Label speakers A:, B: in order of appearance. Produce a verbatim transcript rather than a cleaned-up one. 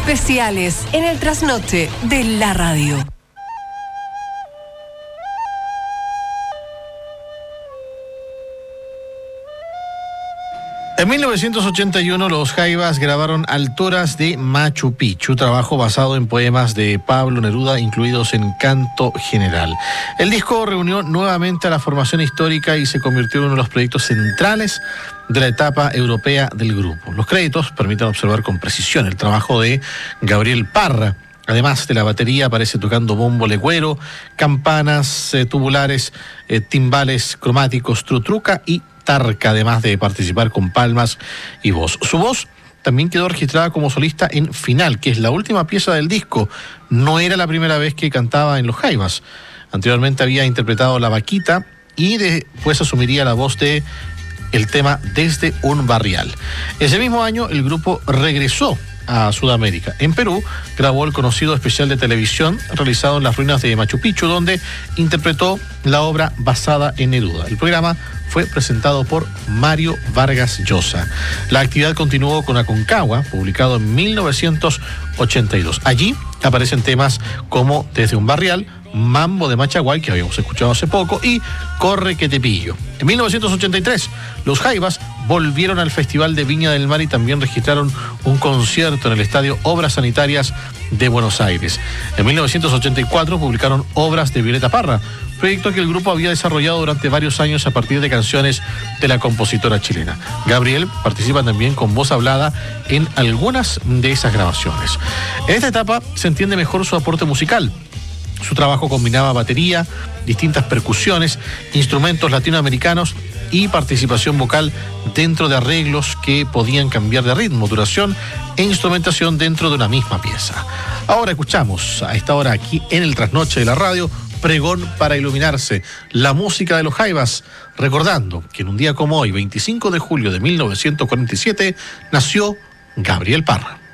A: especiales en el trasnoche de la radio.
B: En mil novecientos ochenta y uno los Jaivas grabaron Alturas de Machu Picchu, trabajo basado en poemas de Pablo Neruda incluidos en Canto General. El disco reunió nuevamente a la formación histórica y se convirtió en uno de los proyectos centrales de la etapa europea del grupo. Los créditos permiten observar con precisión el trabajo de Gabriel Parra. Además de la batería aparece tocando bombo legüero, campanas eh, tubulares, eh, timbales cromáticos, trutruca y tarca, además de participar con palmas y voz. Su voz también quedó registrada como solista en Final, que es la última pieza del disco. No era la primera vez que cantaba en los Jaivas. Anteriormente había interpretado La Vaquita y después asumiría la voz de el tema Desde un Barrial. Ese mismo año el grupo regresó a Sudamérica. En Perú grabó el conocido especial de televisión realizado en las ruinas de Machu Picchu, donde interpretó la obra basada en Neruda. El programa fue presentado por Mario Vargas Llosa. La actividad continuó con Aconcagua, publicado en mil novecientos ochenta y dos. Allí aparecen temas como Desde un Barrial, Mambo de Machaguay, que habíamos escuchado hace poco, y Corre que te pillo. En mil novecientos ochenta y tres, los Jaivas volvieron al Festival de Viña del Mar y también registraron un concierto en el Estadio Obras Sanitarias de Buenos Aires. En mil novecientos ochenta y cuatro publicaron Obras de Violeta Parra, proyecto que el grupo había desarrollado durante varios años a partir de canciones de la compositora chilena. Gabriel participa también con voz hablada en algunas de esas grabaciones. En esta etapa se entiende mejor su aporte musical. Su trabajo combinaba batería, distintas percusiones, instrumentos latinoamericanos y participación vocal dentro de arreglos que podían cambiar de ritmo, duración e instrumentación dentro de una misma pieza. Ahora escuchamos a esta hora aquí en el Trasnoche de la Radio, Pregón para Iluminarse, la música de los Jaivas, recordando que en un día como hoy, veinticinco de julio de mil novecientos cuarenta y siete, nació Gabriel Parra.